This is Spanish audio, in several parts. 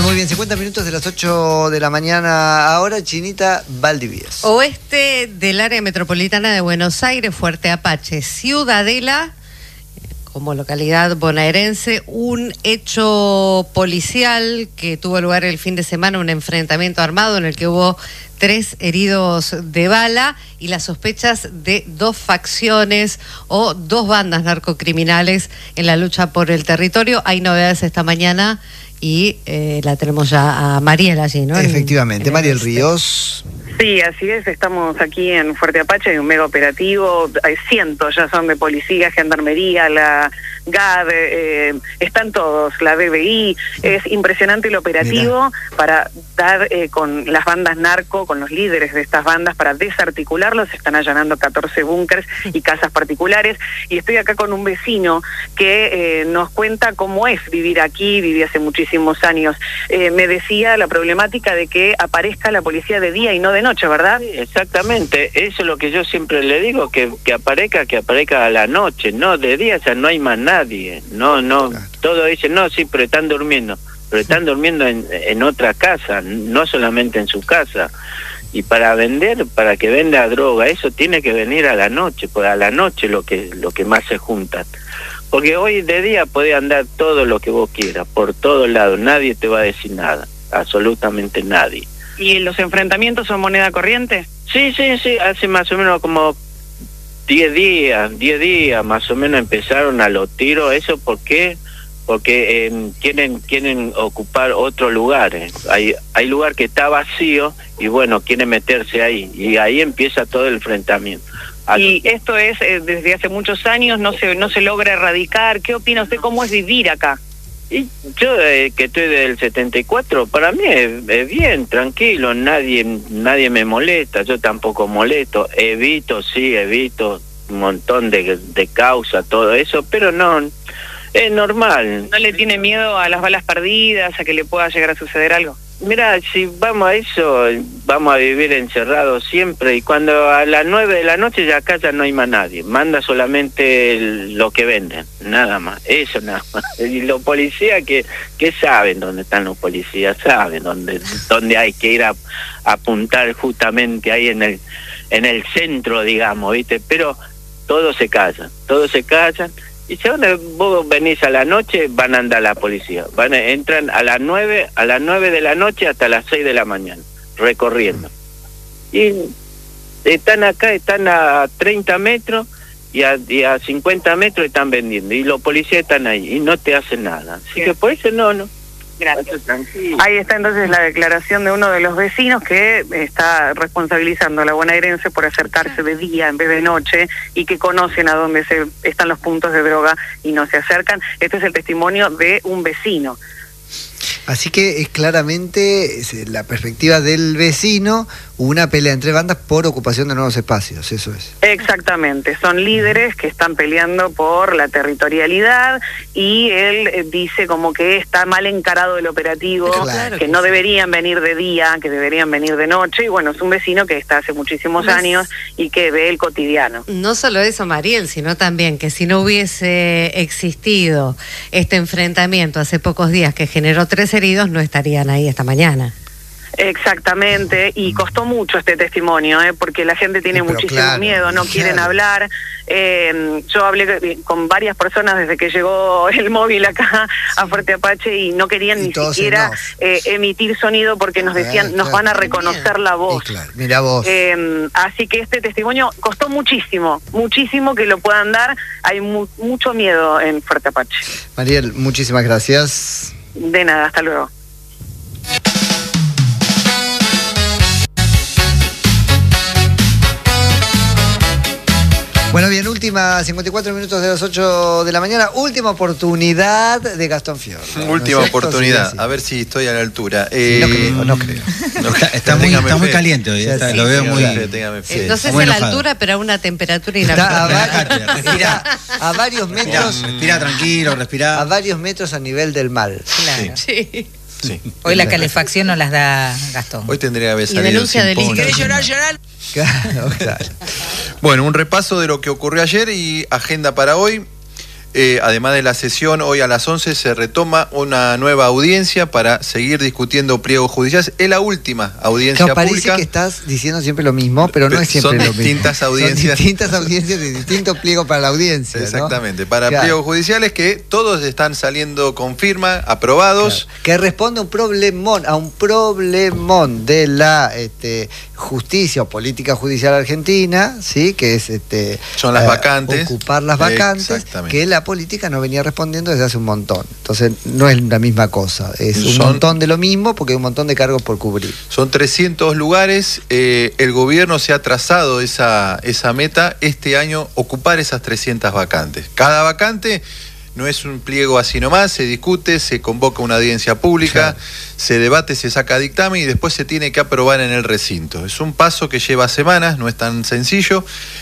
muy bien, 50 minutos de las 8 de la mañana. Ahora, Chinita Valdivieso. Oeste del área metropolitana de Buenos Aires, Fuerte Apache, Ciudadela, como localidad bonaerense, un hecho policial que tuvo lugar el fin de semana, un enfrentamiento armado en el que hubo 3 heridos de bala y las sospechas de 2 facciones o 2 bandas narcocriminales en la lucha por el territorio. Hay novedades esta mañana y la tenemos ya a Mariel allí, ¿no? Efectivamente, Mariel Ríos. Sí, así es, estamos aquí en Fuerte Apache, hay un mega operativo, hay cientos, ya son de policía, gendarmería, la GAD, están todos, la BBI, es impresionante el operativo para dar con las bandas narco, con los líderes de estas bandas, para desarticularlos. Están allanando 14 búnkers y casas particulares, y estoy acá con un vecino que nos cuenta cómo es vivir aquí, viví hace muchísimos años. Me decía la problemática de que aparezca la policía de día y no de noche, ¿verdad? Sí, exactamente, eso es lo que yo siempre le digo, que aparezca a la noche, no de día, o sea, no hay más nadie, no, claro. Todos dicen, no, sí, pero están durmiendo en otra casa, no solamente en su casa. Y para que venda droga, eso tiene que venir a la noche, pues a la noche lo que más se juntan. Porque hoy de día puede andar todo lo que vos quieras, por todos lados, nadie te va a decir nada, absolutamente nadie. ¿Y los enfrentamientos son moneda corriente? Sí, hace más o menos como 10 días más o menos empezaron a los tiros. ¿Eso por qué? Porque quieren ocupar otros lugares. Hay lugar que está vacío y bueno, quieren meterse ahí, y ahí empieza todo el enfrentamiento. Y esto es desde hace muchos años, no se logra erradicar. ¿Qué opina usted? ¿Cómo es vivir acá? Y yo que estoy del 74, para mí es bien, tranquilo, nadie me molesta, yo tampoco molesto, evito un montón de causas, todo eso, pero no, es normal. ¿No le tiene miedo a las balas perdidas, a que le pueda llegar a suceder algo? Mira, si vamos a eso, vamos a vivir encerrados siempre, y cuando a las 9 de la noche ya acá ya no hay más nadie, manda solamente lo que venden, nada más, eso nada más. Y los policías que saben dónde están los policías, saben dónde hay que ir a apuntar justamente ahí en el centro, digamos, ¿viste? Pero todos se callan. Y si vos venís a la noche, van a andar la policía. Entran a las 9 de la noche hasta las 6 de la mañana, recorriendo. Y están acá, están a 30 metros y a 50 metros están vendiendo. Y los policías están ahí y no te hacen nada. Así que por eso no. Gracias. Ahí está entonces la declaración de uno de los vecinos que está responsabilizando a la bonaerense por acercarse de día en vez de noche, y que conocen a dónde están los puntos de droga y no se acercan. Este es el testimonio de un vecino. Así que es claramente la perspectiva del vecino, una pelea entre bandas por ocupación de nuevos espacios, eso es. Exactamente, son líderes que están peleando por la territorialidad, y él dice como que está mal encarado el operativo, claro, que no deberían venir de día, que deberían venir de noche, y bueno, es un vecino que está hace muchísimos años y que ve el cotidiano. No solo eso, Mariel, sino también que si no hubiese existido este enfrentamiento hace pocos días que generó 3 heridos, no estarían ahí esta mañana. Exactamente, y costó mucho este testimonio, porque la gente tiene muchísimo miedo, no quieren hablar. Yo hablé con varias personas desde que llegó el móvil acá a Fuerte Apache y no querían ni siquiera emitir sonido porque nos decían, nos van a reconocer la voz. Mira vos. Así que este testimonio costó muchísimo que lo puedan dar. Hay mucho miedo en Fuerte Apache. Mariel, muchísimas gracias. De nada, hasta luego. Bueno, bien, última, 54 minutos de las 8 de la mañana, última oportunidad de Gastón Fiordo. Última oportunidad, a ver si estoy a la altura. No creo. Está muy caliente hoy, lo veo muy... No sé si a la altura, pero a una temperatura inaceptable. Respira a varios metros. Respira tranquilo, respira. A varios metros a nivel del mar. Claro. Sí. Hoy la calefacción no las da Gastón. Hoy tendría que haber salido. Y denuncia del ¿Querés llorar? Claro. Bueno, un repaso de lo que ocurrió ayer y agenda para hoy. Además de la sesión, hoy a las 11 se retoma una nueva audiencia para seguir discutiendo pliegos judiciales. Es la última audiencia parece pública. Que estás diciendo siempre lo mismo, pero no es siempre lo mismo. Son distintas audiencias. Son distintas audiencias de distintos pliegos para la audiencia, Exactamente, ¿no? para pliegos judiciales que todos están saliendo con firma, aprobados. Claro. Que responde a un problemón de la justicia o política judicial argentina, ¿sí? Que es son las vacantes. Ocupar las vacantes, que la política no venía respondiendo desde hace un montón. Entonces no es la misma cosa, es un montón de lo mismo porque hay un montón de cargos por cubrir. Son 300 lugares, el gobierno se ha trazado esa meta este año, ocupar esas 300 vacantes. Cada vacante no es un pliego así nomás, se discute, se convoca una audiencia pública, claro, se debate, se saca dictamen y después se tiene que aprobar en el recinto. Es un paso que lleva semanas, no es tan sencillo.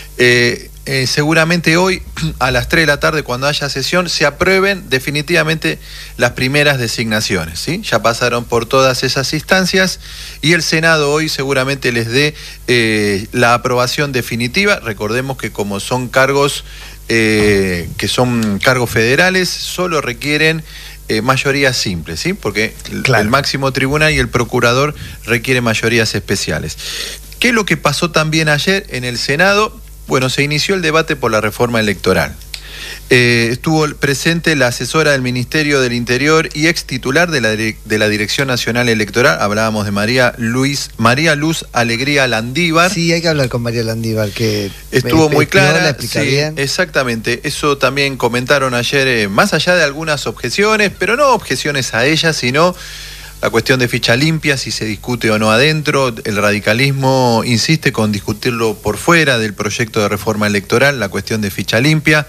Seguramente hoy a las 3 de la tarde, cuando haya sesión, se aprueben definitivamente las primeras designaciones, ¿sí? Ya pasaron por todas esas instancias y el Senado hoy seguramente les dé la aprobación definitiva. Recordemos que como son cargos que son cargos federales, solo requieren mayorías simples, ¿sí? Porque claro, el máximo tribunal y el procurador requieren mayorías especiales. ¿Qué es lo que pasó también ayer en el Senado? Bueno, se inició el debate por la reforma electoral. Estuvo presente la asesora del Ministerio del Interior y ex titular de la Dirección Nacional Electoral. Hablábamos de María Luz Alegría Landívar. Sí, hay que hablar con María Landívar, que estuvo muy clara. La explica sí, bien. Exactamente. Eso también comentaron ayer, más allá de algunas objeciones, pero no objeciones a ella, sino la cuestión de ficha limpia, si se discute o no adentro. El radicalismo insiste con discutirlo por fuera del proyecto de reforma electoral, la cuestión de ficha limpia.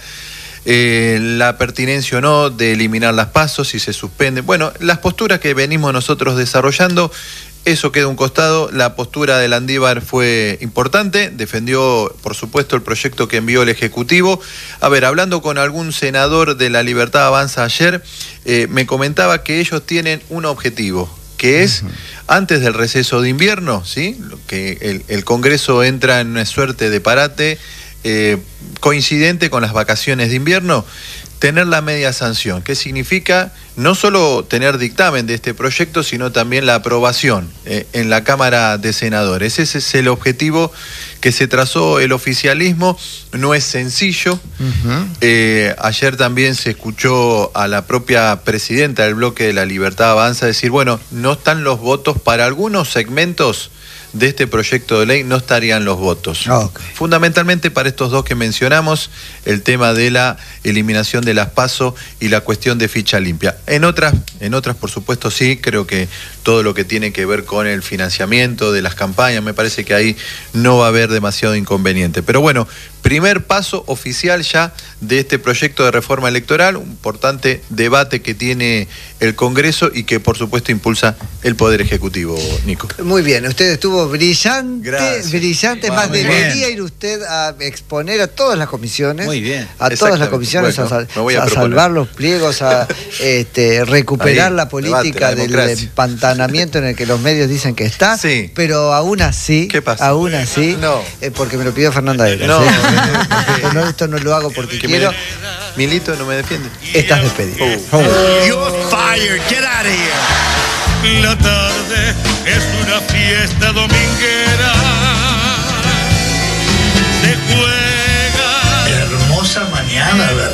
La pertinencia o no de eliminar las pasos, si se suspende. Bueno, las posturas que venimos nosotros desarrollando, eso queda a un costado. La postura de Landívar fue importante, defendió, por supuesto, el proyecto que envió el Ejecutivo. A ver, hablando con algún senador de La Libertad Avanza ayer, me comentaba que ellos tienen un objetivo, que es, antes del receso de invierno, ¿sí? Que el Congreso entra en una suerte de parate, coincidente con las vacaciones de invierno, tener la media sanción, que significa no solo tener dictamen de este proyecto, sino también la aprobación en la Cámara de Senadores. Ese es el objetivo que se trazó el oficialismo. No es sencillo. Ayer también se escuchó a la propia presidenta del bloque de La Libertad Avanza decir, bueno, no están los votos para algunos segmentos de este proyecto de ley, no estarían los votos. Okay. Fundamentalmente para estos dos que mencionamos, el tema de la eliminación de las PASO y la cuestión de ficha limpia. En otras, por supuesto, sí, creo que todo lo que tiene que ver con el financiamiento de las campañas, me parece que ahí no va a haber demasiado inconveniente. Pero bueno, primer paso oficial ya de este proyecto de reforma electoral, un importante debate que tiene el Congreso y que por supuesto impulsa el Poder Ejecutivo, Nico. Muy bien, usted estuvo brillante. Gracias. Brillante, más debería ir usted a exponer a todas las comisiones. Muy bien. A todas las comisiones, bueno, a salvar los pliegos, a recuperar ahí la política del empantanamiento en el que los medios dicen que está. Sí. Pero aún así, ¿qué pasa? Aún así, no. Porque me lo pidió Fernanda Eras. No. No, esto no lo hago porque quiero. Milito no me defiende. Estás despedido. You're fired. Get out of here. La tarde es una fiesta dominguera. Se juega. Hermosa mañana, ¿verdad?